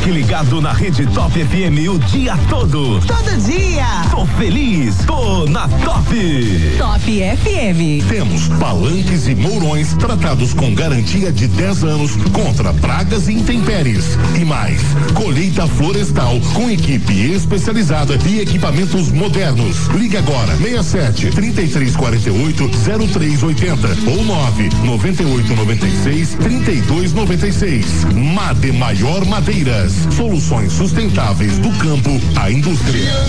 Fique ligado na Rede Top FM o dia todo. Todo dia. Tô feliz, tô na Top. Top FM. Temos palanques e mourões tratados com garantia de 10 anos contra pragas e intempéries. E mais, colheita florestal com equipe especializada e equipamentos modernos. Ligue agora, 67-3348-0380 ou 99896-3296. Made Maior Madeiras. Soluções sustentáveis do campo à indústria.